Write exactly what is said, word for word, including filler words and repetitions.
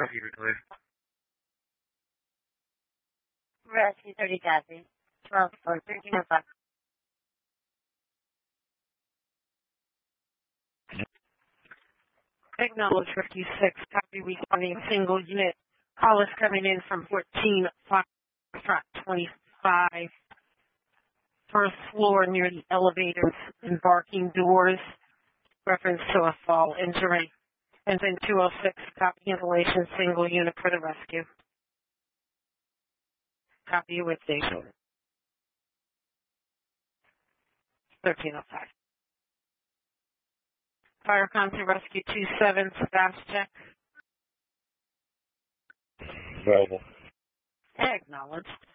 Copy, you're clear. Rescue thirty copy. twelve four thirteen oh five. Acknowledge fifty-six, copy responding single unit. Call is coming in from fourteen front twenty-five. First floor near the elevators, embarking doors, reference to a fall injury. And then two oh six, copy installation single unit for the rescue. Copy you with station. thirteen oh five. Fire Contact Rescue two seven, fast check. Available. Acknowledged.